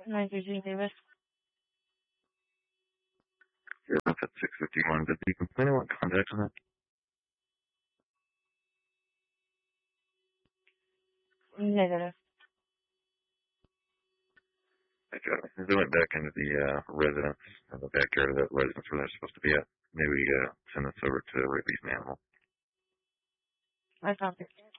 933 Davis. Yeah, that's at 651. Did the complainant want contact on that? Negative. Okay. As they went back into the residence, the backyard of that residence where they're supposed to be at, maybe send this over to release an animal. I copy.